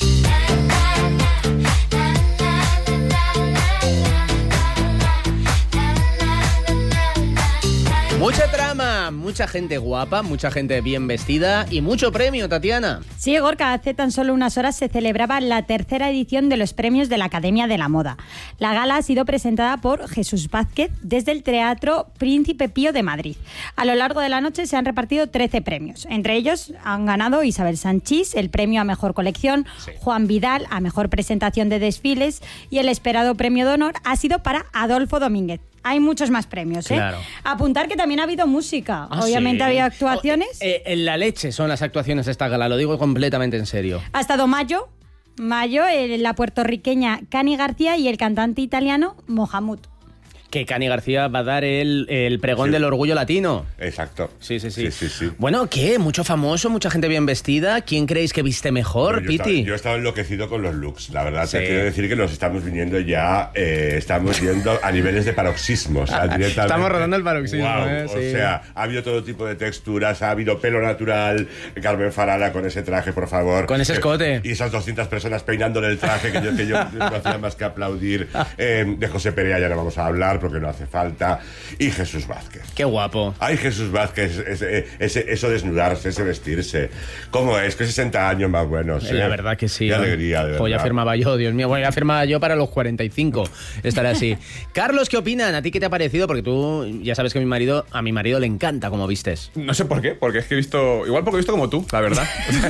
Mucha trama, mucha gente guapa, mucha gente bien vestida y mucho premio, Tatiana. Sí, Gorka, hace tan solo unas horas se celebraba la tercera edición de los premios de la Academia de la Moda. La gala ha sido presentada por Jesús Vázquez desde el Teatro Príncipe Pío de Madrid. A lo largo de la noche se han repartido trece premios. Entre ellos han ganado Isabel Sanchís el premio a Mejor Colección, Juan Vidal a Mejor Presentación de Desfiles y el esperado premio de honor ha sido para Adolfo Domínguez. Hay muchos más premios, ¿eh? Claro. Apuntar que también ha habido música. Ah, Obviamente ¿sí? ha habido actuaciones. Oh, eh, en la leche son las actuaciones de esta gala, lo digo completamente en serio. Ha estado Mayo, Mayo, eh, la puertorriqueña Cani García y el cantante italiano Mohamud. Que Cani García va a dar el, el pregón Sí. del orgullo latino. Exacto. Sí, sí, sí. Sí, sí, sí. Bueno, ¿qué? Mucho famoso, mucha gente bien vestida. ¿Quién creéis que viste mejor, Bueno, yo estaba- Piti? Yo he estado enloquecido con los looks. La verdad, Sí. te quiero decir que nos estamos viniendo ya, eh, estamos yendo a niveles de paroxismos. ah, directamente. Estamos rodando el paroxismo, Guau, ¿eh? O Sí. sea, ha habido todo tipo de texturas, ha habido pelo natural, Carmen Farala con ese traje, por favor. Con ese Eh, escote. y esas doscientas personas peinándole el traje que yo, que yo no hacía más que aplaudir. Eh, de José Perea ya no vamos a hablar porque no hace falta. Y Jesús Vázquez. Qué guapo. Ay, Jesús Vázquez, ese, ese- eso desnudarse, ese vestirse. ¿Cómo es? Que sesenta años más buenos. ¿eh? La verdad que sí. Qué ¿eh? alegría, de Jo, ya verdad. firmaba yo, Dios mío. Bueno, ya firmaba yo para los cuarenta y cinco. Estaré así. Carlos, ¿qué opinan? ¿A ti qué te ha parecido? Porque tú ya sabes que a mi marido, a mi marido le encanta cómo vistes. No sé por qué, porque es que he visto. Igual porque he visto como tú, la verdad.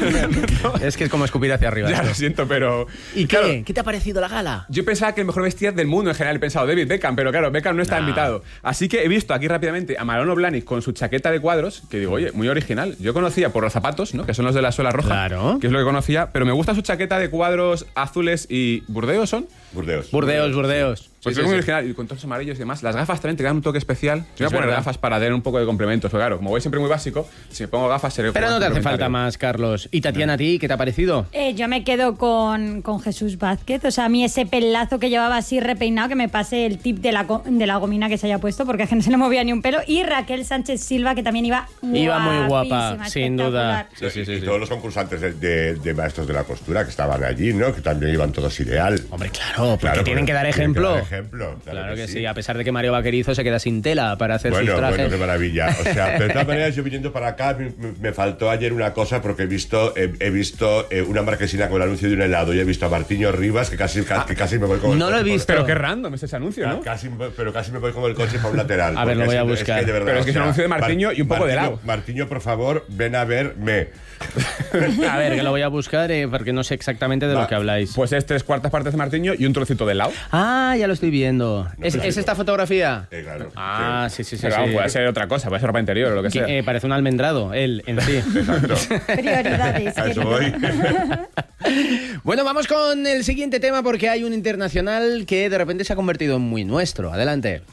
Es que es como escupir hacia arriba. Ya esto. lo siento, pero. ¿Y claro, qué? ¿Qué te ha parecido la gala? Yo pensaba que el mejor vestida del mundo en general, he pensado David Beckham, pero claro, Beckham no está Nah. invitado. Así que he visto aquí rápidamente a Marano Blahnik con su chaqueta de cuadros, que digo, oye, muy original. Yo conocía por los zapatos, ¿no? Que son los de la suela roja. Claro. Que es lo que conocía, pero me gusta su chaqueta de cuadros azules y. ¿Burdeos son? Burdeos. Burdeos, Burdeos. Pues Sí, es sí, muy sí. original y con tonos amarillos y demás. Las gafas también te dan un toque especial. Yo voy a Es poner verdad. gafas para dar un poco de complementos, pero claro, como voy siempre muy básico, si me pongo gafas seré. Pero más no te hace complementario. falta más, Carlos. ¿Y Tatiana, a ti qué te ha parecido? Eh, yo me quedo con, con Jesús Vázquez. O sea, a mí ese pelazo que llevaba así repeinado, que me pase el tip de la, co- de la gomina que se haya puesto, porque es que no se le movía ni un pelo. Y Raquel Sánchez Silva, que también iba Iba muy guapa, guapísima, sin duda. espectacular. Sí, sí, sí, y sí. todos los concursantes de, de- de maestros de la costura que estaban allí, ¿no? Que también iban todos ideal. Hombre, claro, porque Claro, tienen que dar tienen que ejemplo. dar ejemplo. Claro, Claro que que sí. sí. a pesar de que Mario Vaquerizo se queda sin tela para hacer Bueno, sus trajes. bueno, qué maravilla. O sea, pero de todas maneras, yo viniendo para acá, me, me faltó ayer una cosa porque he visto, he, he visto eh, una marquesina con el anuncio de un helado y he visto a Martiño Rivas que casi, ca- que casi me voy con el No lo he coche visto. por- Pero qué random es ese anuncio, ¿no? Casi, pero casi me voy con el coche para un lateral. A ver, lo porque voy a es- buscar. Es que de verdad, Pero es que o es un sea, anuncio de Martiño y un poco de Martiño- helado. Martiño, por favor, ven a verme. A ver, que lo voy a buscar eh, porque no sé exactamente de Va. lo que habláis. Pues es tres cuartas partes de Martiño y un trocito de helado. Ah, ya lo estoy viendo. ¿Es, pero ¿es sí. esta fotografía? Eh, claro. Ah, sí, sí, sí. Pero sí. vamos, puede ser otra cosa, puede ser ropa interior o lo que Que, sea. eh, parece un almendrado, él en sí. Exacto. Prioridades. A eso querido. voy. Bueno, vamos con el siguiente tema porque hay un internacional que de repente se ha convertido en muy nuestro. Adelante.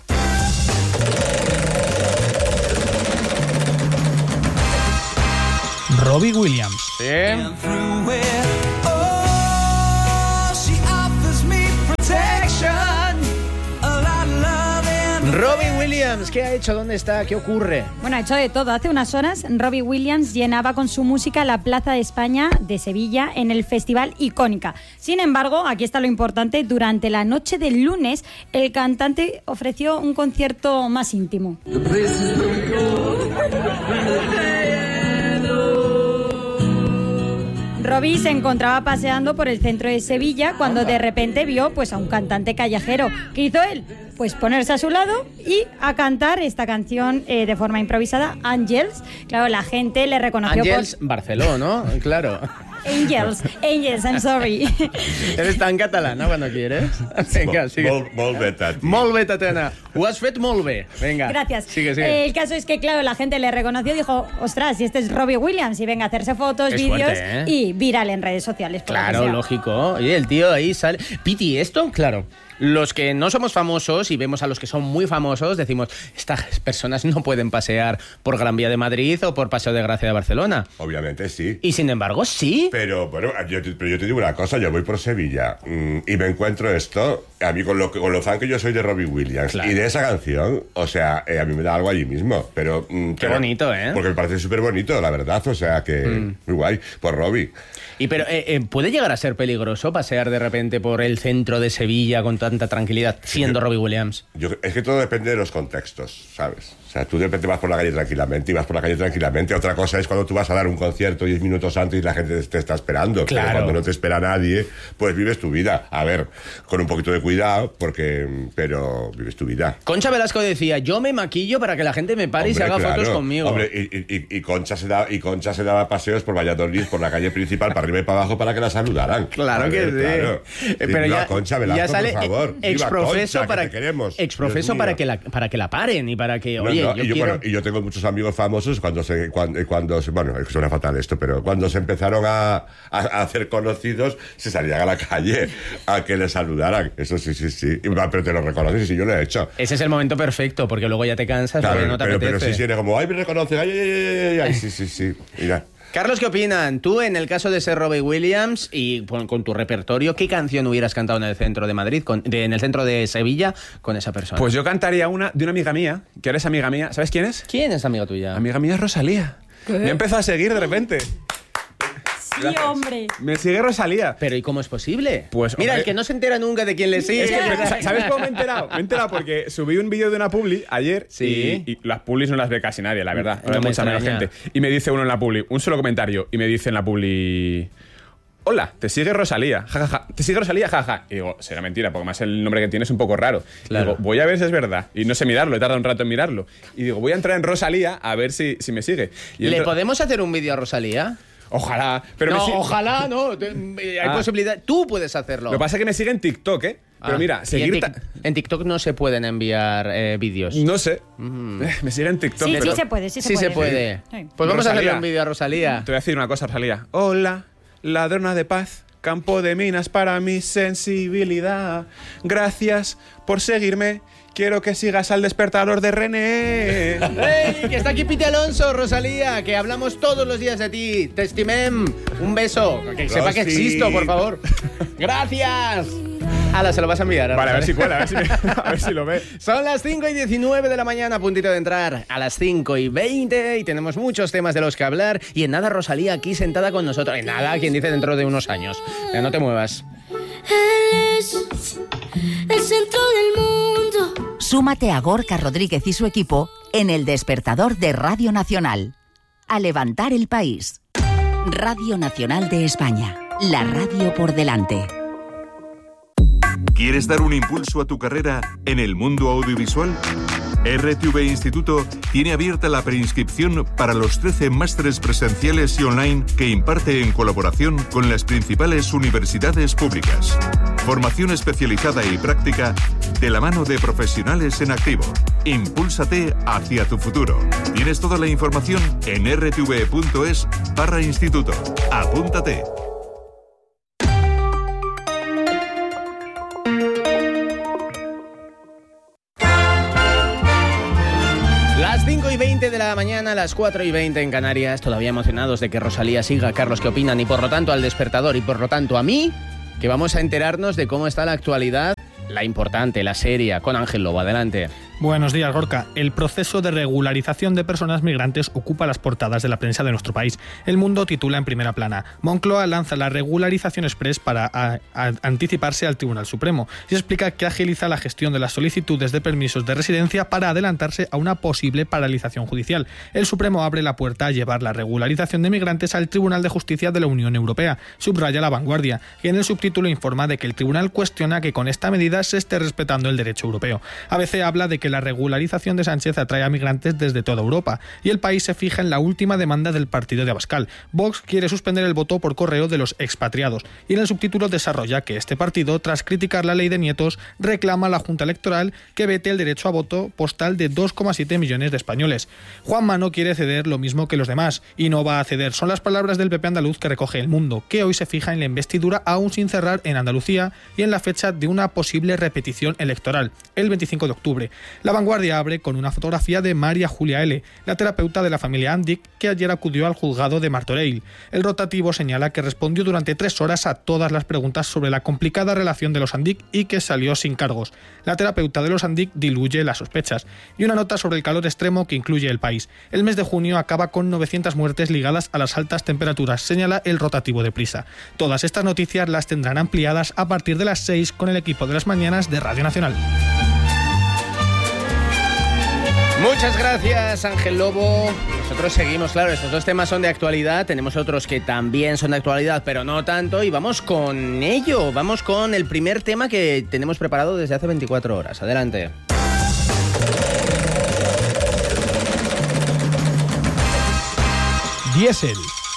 Robbie Williams. Sí. Through it, oh, she offers me protection, a lot of love and Robbie Williams, ¿qué ha hecho? ¿Dónde está? ¿Qué ocurre? Bueno, ha hecho de todo. Hace unas horas, Robbie Williams llenaba con su música la Plaza de España de Sevilla en el Festival Icónica. Sin embargo, aquí está lo importante, durante la noche del lunes, el cantante ofreció un concierto más íntimo. Robbie se encontraba paseando por el centro de Sevilla cuando de repente vio pues, a un cantante callejero. ¿Qué hizo él? Pues ponerse a su lado y a cantar esta canción eh, de forma improvisada, Angels. Claro, la gente le reconoció Ángels Barceló, ¿no? Claro. por... Angels, Angels, I'm sorry. Eres tan catalana cuando quieres. Venga, sigue. Molt, molt bé, Tati. Molt bé, Tatiana. Ho has fet molt bé. Venga. Gracias. Sigue, sigue. Eh, el caso es que, claro, la gente le reconoció y dijo, ostras, si este es Robbie Williams, y venga a hacerse fotos, Es vídeos fuerte, ¿eh? y viral en redes sociales. por lo que Claro, sea. lógico. Oye, el tío ahí sale. Piti, esto, claro. Los que no somos famosos y vemos a los que son muy famosos, decimos, estas personas no pueden pasear por Gran Vía de Madrid o por Paseo de Gracia de Barcelona. Obviamente sí. Y sin embargo, sí. Pero bueno, yo te, pero yo te digo una cosa, yo voy por Sevilla mm, y me encuentro esto, a mí con lo, que- con lo fan que yo soy de Robbie Williams Claro. y de esa canción, o sea, eh, a mí me da algo allí mismo, pero... mm, Qué pero- bonito, ¿eh? Porque me parece súper bonito, la verdad, o sea, que Mm. muy guay, por Robbie. Y pero eh, eh, ¿puede llegar a ser peligroso pasear de repente por el centro de Sevilla con tanta tranquilidad siendo Robbie Williams? Yo, es que todo depende de los contextos, ¿sabes? O sea, tú de repente vas por la calle tranquilamente y vas por la calle tranquilamente. Otra cosa es cuando tú vas a dar un concierto diez minutos antes y la gente te está esperando. Claro. Pero cuando no te espera nadie, pues vives tu vida. A ver, con un poquito de cuidado, porque... Pero vives tu vida. Concha Velasco decía, yo me maquillo para que la gente me pare y se Hombre, haga fotos claro. conmigo. Hombre, y, y- y- y Concha se da, y Concha se daba paseos por Valladolid, por la calle principal, para arriba y para abajo, para que la saludaran. Claro A que ver, sí. claro. Eh, pero Viva ya, Concha Velasco, ya sale por favor. eh, Viva exprofeso Concha, para que te queremos. exprofeso Dios para mío. que la para que la paren y para que No, oye, no, yo y yo, quiero bueno, y yo tengo muchos amigos famosos cuando se cuando, cuando se- bueno, es que suena fatal esto, pero cuando se empezaron a, a- a hacer conocidos, se salían a la calle a que les saludaran. Eso sí, sí, sí. Y va, pero te lo reconoces y sí, yo lo he hecho. ese es el momento perfecto porque luego ya te cansas Claro, porque no te pero, pero apetece. sí, sí, era como, ay, me reconoce, ay, ay, ay, ay, ay, sí, sí, sí. Mira. Carlos, ¿qué opinan? Tú, en el caso de ser Robbie Williams y con, con tu repertorio, ¿qué canción hubieras cantado en el centro de Madrid, con- de- en el centro de Sevilla, con esa persona? Pues yo cantaría una de una amiga mía, que ahora es amiga mía. ¿Sabes quién es? ¿Quién es amiga tuya? Amiga mía es Rosalía. ¿Qué? Me empezó a seguir de repente. Sí, hombre. Me sigue Rosalía. Pero ¿y cómo es posible? Pues, Mira, hombre, el que no se entera nunca de quién le sigue. Es que, pero, ¿sabes cómo me he enterado? Me he enterado porque subí un vídeo de una publi ayer Sí. y, y las publis no las ve casi nadie, la verdad. No Hay me mucha menos extraña. gente. Y me dice uno en la publi, un solo comentario, y me dice en la publi... Hola, te sigue Rosalía, jajaja. Te sigue Rosalía, jaja. Y digo, será mentira, porque más el nombre que tiene es un poco raro. Claro. Y digo, voy a ver si es verdad. Y no sé mirarlo, he tardado un rato en mirarlo. Y digo, voy a entrar en Rosalía a ver si, si me sigue. Y ¿Le entro- podemos hacer un vídeo a Rosalía? Ojalá. Pero no, me si- ojalá, no. Te- Hay Ah. posibilidad. Tú puedes hacerlo. Lo que pasa es que me sigue en TikTok, ¿eh? Pero Ah, mira, y seguir... en, ta- Tik- en TikTok no se pueden enviar eh, vídeos. No sé. Eh, Me sigue en TikTok. Sí, pero- sí se puede, sí se Sí puede. se puede. Sí. Pues vamos a hacerle Rosalía. un vídeo a Rosalía. Te voy a decir una cosa, Rosalía. Hola, ladrona de paz, campo de minas para mi sensibilidad. Gracias por seguirme. Quiero que sigas al despertador de René. ¡Ey! Que está aquí Piti Alonso, Rosalía, que hablamos todos los días de ti. Te estimem. Un beso. Que sepa que Rosy. existo, por favor. ¡Gracias! Ala, se lo vas a enviar. Vale, a ver si Rosalía. cuela, a ver si, me- a ver si lo ve. Son las cinco y diecinueve de la mañana, a puntito de entrar a las cinco y veinte y tenemos muchos temas de los que hablar. Y en nada, Rosalía aquí sentada con nosotros. En nada, quien dice dentro de unos años. Ya no te muevas. Él es el centro del mundo. Súmate a Gorka Rodríguez y su equipo en El Despertador de Radio Nacional. A levantar el país. Radio Nacional de España. La radio por delante. ¿Quieres dar un impulso a tu carrera en el mundo audiovisual? R T V Instituto tiene abierta la preinscripción para los trece másteres presenciales y online que imparte en colaboración con las principales universidades públicas. Formación especializada y práctica de la mano de profesionales en activo. Impúlsate hacia tu futuro. Tienes toda la información en r t v punto es barra instituto. Apúntate. cinco y veinte de la mañana, las cuatro y veinte en Canarias, todavía emocionados de que Rosalía siga. Carlos, ¿qué opinan? Y por lo tanto al despertador y por lo tanto a mí, que vamos a enterarnos de cómo está la actualidad, la importante, la seria, con Ángel Lobo. Adelante. Buenos días, Gorka. El proceso de regularización de personas migrantes ocupa las portadas de la prensa de nuestro país. El Mundo titula en primera plana: Moncloa lanza la regularización express para a, a, anticiparse al Tribunal Supremo y explica que agiliza la gestión de las solicitudes de permisos de residencia para adelantarse a una posible paralización judicial. El Supremo abre la puerta a llevar la regularización de migrantes al Tribunal de Justicia de la Unión Europea, subraya La Vanguardia, que en el subtítulo informa de que el tribunal cuestiona que con esta medida se esté respetando el derecho europeo. A B C habla de que la regularización de Sánchez atrae a migrantes desde toda Europa y El País se fija en la última demanda del partido de Abascal. Vox quiere suspender el voto por correo de los expatriados y en el subtítulo desarrolla que este partido, tras criticar la ley de nietos, reclama a la Junta Electoral que vete el derecho a voto postal de dos coma siete millones de españoles. Juanma no quiere ceder lo mismo que los demás y no va a ceder. Son las palabras del P P andaluz que recoge El Mundo, que hoy se fija en la investidura aún sin cerrar en Andalucía y en la fecha de una posible repetición electoral, el veinticinco de octubre. La Vanguardia abre con una fotografía de María Julia L., la terapeuta de la familia Andic, que ayer acudió al juzgado de Martorell. El rotativo señala que respondió durante tres horas a todas las preguntas sobre la complicada relación de los Andic y que salió sin cargos. La terapeuta de los Andic diluye las sospechas. Y una nota sobre el calor extremo que incluye El País. El mes de junio acaba con novecientas muertes ligadas a las altas temperaturas, señala el rotativo de Prisa. Todas estas noticias las tendrán ampliadas a partir de las seis con el equipo de las mañanas de Radio Nacional. Muchas gracias, Ángel Lobo. Nosotros seguimos, claro, estos dos temas son de actualidad, tenemos otros que también son de actualidad, pero no tanto, y vamos con ello. Vamos con el primer tema que tenemos preparado desde hace veinticuatro horas. Adelante. Diésel.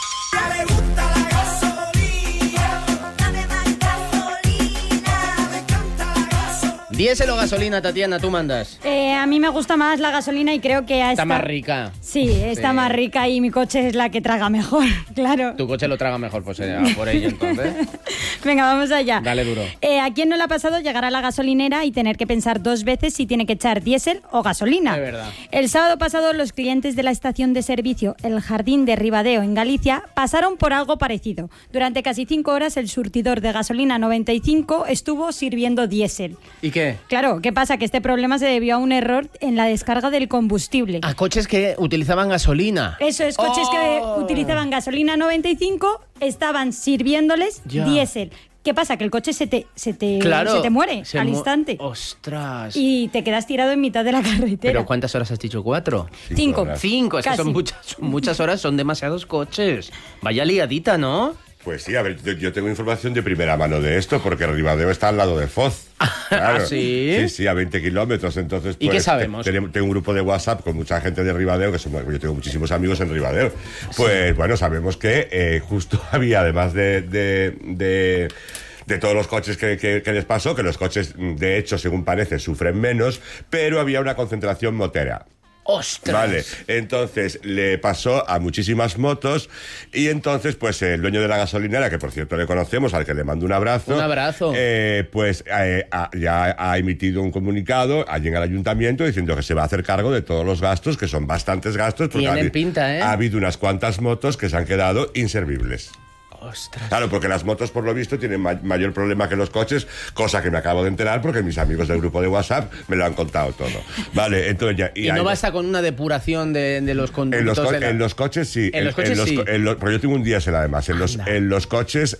¿Diésel o gasolina, Tatiana? Tú mandas. Eh, a mí me gusta más la gasolina y creo que a Está esta... más rica. Sí, está Sí. más rica y mi coche es la que traga mejor, claro. Tu coche lo traga mejor, pues eh, a por ello entonces. Venga, vamos allá. Dale duro. Eh, ¿A quién no le ha pasado llegar a la gasolinera y tener que pensar dos veces si tiene que echar diésel o gasolina? Es verdad. El sábado pasado los clientes de la estación de servicio El Jardín de Ribadeo en Galicia pasaron por algo parecido. Durante casi cinco horas el surtidor de gasolina noventa y cinco estuvo sirviendo diésel. ¿Y qué? Claro, ¿qué pasa? Que este problema se debió a un error en la descarga del combustible. A coches que utilizaban gasolina. Eso es, coches Oh. que utilizaban gasolina noventa y cinco estaban sirviéndoles Ya. diésel. ¿Qué pasa? Que el coche se te, se te, Claro, se te muere se al mu- instante. ¡Ostras! Y te quedas tirado en mitad de la carretera. ¿Pero cuántas horas has dicho? ¿Cuatro? Cinco. Cinco, es que Casi. son muchas, son muchas horas, son demasiados coches. Vaya liadita, ¿no? Pues sí, a ver, yo, yo tengo información de primera mano de esto, porque Ribadeo está al lado de Foz. Claro. ¿Sí? Sí, sí, a veinte kilómetros. Entonces, ¿Y pues, qué sabemos? te- tenemos- tengo un grupo de WhatsApp con mucha gente de Ribadeo, que somos, yo tengo muchísimos amigos en Ribadeo. Pues bueno, sabemos que eh, justo había, además de... de, de de todos los coches que, que, que les pasó, que los coches, de hecho, según parece, sufren menos, pero había una concentración motera. ¡Ostras! Vale, entonces le pasó a muchísimas motos y entonces pues el dueño de la gasolinera, que por cierto le conocemos, al que le mando un abrazo. Un abrazo. eh, pues eh, ha- ya ha emitido un comunicado allí en el ayuntamiento diciendo que se va a hacer cargo de todos los gastos, que son bastantes gastos. Porque Tienen ha, habi- pinta, ¿eh? ha habido unas cuantas motos que se han quedado inservibles. Ostras. Claro, porque las motos, por lo visto, tienen ma- mayor problema que los coches, cosa que me acabo de enterar porque mis amigos del grupo de WhatsApp me lo han contado todo. Vale, entonces ya... Y, y no basta con una depuración de, de los conductos. En los, co- de la... en los coches sí. En los coches en los, sí. En los, porque yo tengo un diésel además. En los, en los coches,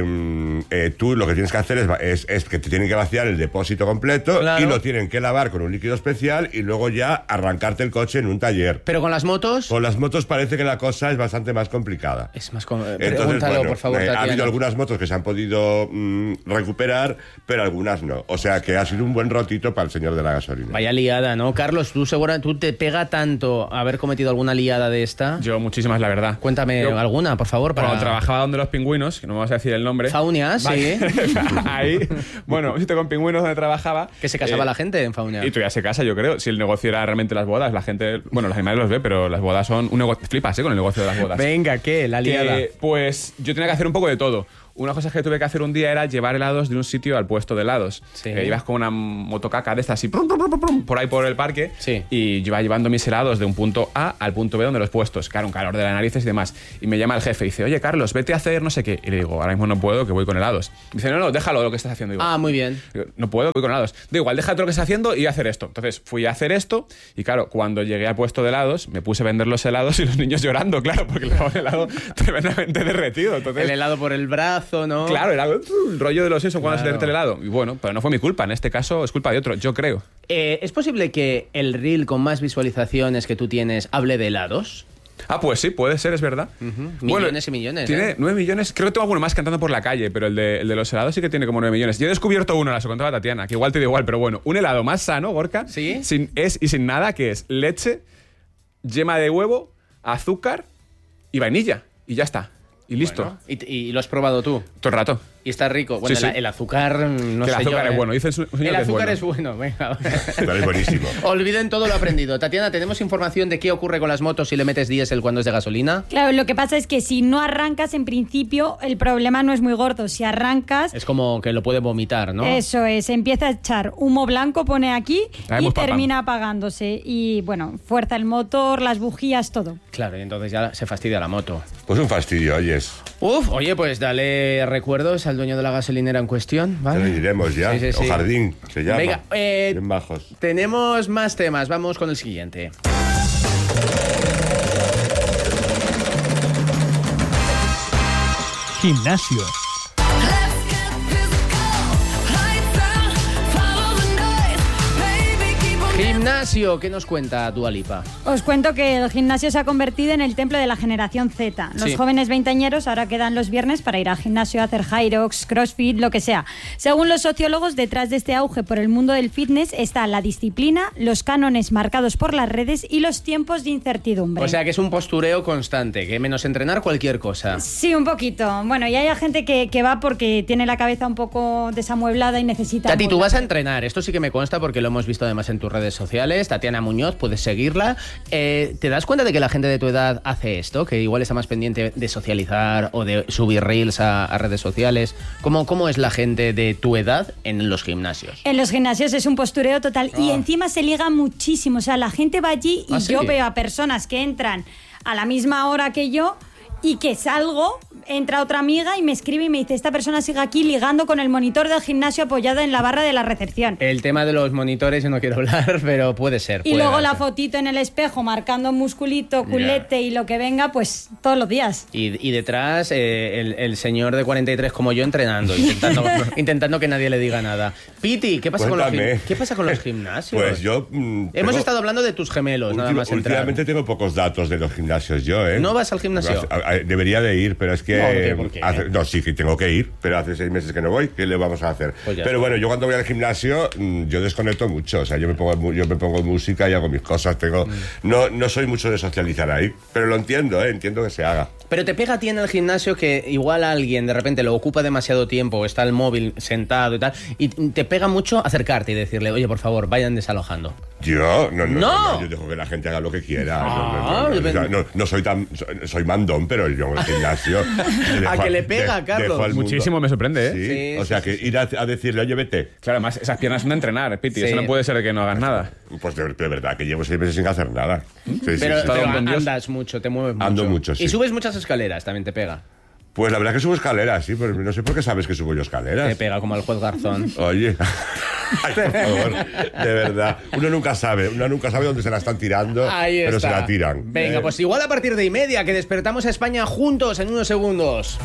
eh, eh, tú lo que tienes que hacer es, es, es que te tienen que vaciar el depósito completo, claro, y lo tienen que lavar con un líquido especial y luego ya arrancarte el coche en un taller. ¿Pero con las motos? Con las motos parece que la cosa es bastante más complicada. Es más complicada. Entonces, Pregúntalo, bueno, por favor, eh, ha Tatiana. habido algunas motos que se han podido mmm, recuperar, pero algunas no. O sea que ha sido un buen rotito para el señor de la gasolina. Vaya liada, ¿no? Carlos, tú seguro, tú te pega tanto haber cometido alguna liada de esta. Yo muchísimas, la verdad. Cuéntame Yo, alguna, por favor. Para... Cuando trabajaba donde los pingüinos, que no me vas a decir el nombre. Faunia, sí. Ahí, bueno, un sitio con pingüinos donde trabajaba. Que se casaba eh, la gente en Faunia. Y todavía se casa, yo creo. Si el negocio era realmente las bodas, la gente, bueno, los animales los ve, pero las bodas son un negocio. Flipas, ¿eh? Con el negocio de las bodas. Venga, ¿qué? La liada. Que, pues yo tenía que hacer un poco de todo. Una cosa que tuve que hacer un día era llevar helados de un sitio al puesto de helados. Sí. Que ibas con una motocaca de estas así, prum, prum, prum, prum, por ahí por el parque. Sí. Y yo iba llevando mis helados de un punto A al punto B donde los puestos. Claro, un calor de las narices y demás. Y me llama el jefe y dice, oye, Carlos, vete a hacer no sé qué. Y le digo, ahora mismo no puedo, que voy con helados. Y dice, no, no, déjalo lo que estás haciendo. Digo, ah, muy bien. Digo, no puedo, voy con helados. Digo, igual, déjate lo que estás haciendo y voy a hacer esto. Entonces fui a hacer esto y claro, cuando llegué al puesto de helados, me puse a vender los helados y los niños llorando, claro, porque le daba el helado tremendamente derretido. Entonces, el helado por el brazo, ¿no? Claro, era el rollo de los eso cuando Claro. se derrite el helado. Y bueno, pero no fue mi culpa. En este caso es culpa de otro, yo creo. Eh, ¿Es posible que el reel con más visualizaciones que tú tienes hable de helados? Ah, pues sí, puede ser, es verdad. Uh-huh. Millones y millones. Tiene ¿eh? nueve millones. Creo que tengo alguno más cantando por la calle, pero el de, el de los helados sí que tiene como nueve millones. Yo he descubierto uno, la contaba Tatiana, que igual te digo igual, pero bueno, un helado más sano, Gorka. ¿Sí? Sin, es, y sin nada, que es leche, yema de huevo, azúcar y vainilla. Y ya está. Y listo. Bueno, ¿y, ¿Y lo has probado tú? Todo el rato. Y está rico. Bueno, Sí, sí. El, el azúcar, no Que el sé azúcar yo, es ¿eh? bueno. Dice el señor El que es azúcar bueno. es bueno, venga. Pero es buenísimo. Olviden todo lo aprendido. Tatiana, ¿tenemos información de qué ocurre con las motos si le metes diésel cuando es de gasolina? Claro, lo que pasa es que si no arrancas, en principio, el problema no es muy gordo. Si arrancas, Es como que lo puede vomitar, ¿no? eso es, empieza a echar humo blanco, pone aquí, Ah, y pues, papá. termina apagándose. Y bueno, fuerza el motor, las bujías, todo. Claro, y entonces ya se fastidia la moto. Pues un fastidio, oyes. Uf, oye, pues dale recuerdos al dueño de la gasolinera en cuestión, ¿vale? Ya le diremos ya. Sí, sí, sí. O Jardín, se llama. Venga, eh, Bien bajos. tenemos más temas. Vamos con el siguiente. Gimnasio. Gimnasio, ¿qué nos cuenta Dua Lipa? Os cuento que el gimnasio se ha convertido en el templo de la generación Z. Los Sí. jóvenes veinteañeros ahora quedan los viernes para ir al gimnasio, hacer Hyrox, CrossFit, lo que sea. Según los sociólogos, detrás de este auge por el mundo del fitness está la disciplina, los cánones marcados por las redes y los tiempos de incertidumbre. O sea, que es un postureo constante, que menos entrenar cualquier cosa. Sí, un poquito. Bueno, y hay gente que, que va porque tiene la cabeza un poco desamueblada y necesita... Tati, tú moverse. vas a entrenar. Esto sí que me consta porque lo hemos visto además en tus redes sociales. Tatiana Muñoz, puedes seguirla. Eh, ¿Te das cuenta de que la gente de tu edad hace esto? Que igual está más pendiente de socializar o de subir reels a, a redes sociales. ¿Cómo, ¿Cómo es la gente de tu edad en los gimnasios? En los gimnasios es un postureo total y Ah. encima se liga muchísimo. O sea, la gente va allí y ¿Ah, sí? yo veo a personas que entran a la misma hora que yo y que salgo, entra otra amiga y me escribe y me dice, esta persona sigue aquí ligando con el monitor del gimnasio apoyado en la barra de la recepción. El tema de los monitores yo no quiero hablar, pero puede ser. Y puede luego la darse. fotito en el espejo marcando musculito, culete y lo que venga, pues todos los días. Y, y detrás eh, el, el señor de cuarenta y tres como yo entrenando, intentando, intentando que nadie le diga nada. Piti, ¿qué pasa, con los, Cuéntame. gim- ¿qué pasa con los gimnasios? Pues yo... mm, Hemos tengo- estado hablando de tus gemelos, nada Último- más entrar. últimamente tengo pocos datos de los gimnasios yo, ¿eh? ¿No vas al gimnasio? A- a- Debería de ir, pero es que... No, ¿por qué? ¿Por qué? hace- no, sí que tengo que ir, pero hace seis meses que no voy. ¿Qué le vamos a hacer? Pues ya pero está. bueno, yo cuando voy al gimnasio, mm, yo desconecto mucho. O sea, yo me pongo, mu- yo me pongo música y hago mis cosas. Tengo, Mm. no, no soy mucho de socializar ahí, pero lo entiendo, ¿eh? Entiendo que se haga. Pero te pega a ti en el gimnasio que igual alguien de repente lo ocupa demasiado tiempo, está el móvil sentado y tal, y te pega mucho acercarte y decirle, oye, por favor, vayan desalojando. Yo no, no, ¡No! no, no, yo dejo que la gente haga lo que quiera. Ah, no, no, no, no, depende. o sea, no- no soy tan, soy, soy mandón, pero yo en el gimnasio le A dejo que le pega, de- Carlos. dejo al mundo. Muchísimo me sorprende, ¿eh? Sí, Sí, o sí, sea, sí, que sí. ir a, a decirle, oye, vete. Claro, además, esas piernas son de entrenar, Piti. Sí. Eso no puede ser de que no hagas nada. Pues de, de verdad que llevo seis meses sin hacer nada. Sí, sí, Pero, sí. pero Todo con Dios. andas mucho, te mueves mucho. Ando mucho, sí. Y subes muchas escaleras, también te pega. Pues la verdad es que subo escaleras, sí, pero no sé por qué sabes que subo yo escaleras. Te pega como el juez Garzón. Oye, ay, por favor, de verdad. Uno nunca sabe, uno nunca sabe dónde se la están tirando, Ahí pero está. se la tiran. Venga, ¿eh? pues igual a partir de y media, que despertamos a España juntos en unos segundos.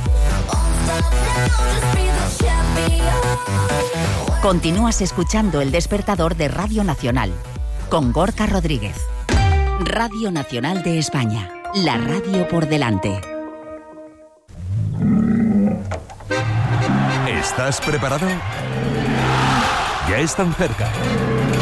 Continúas escuchando El Despertador de Radio Nacional con Gorka Rodríguez. Radio Nacional de España, la radio por delante. ¿Estás preparado? Ya están cerca.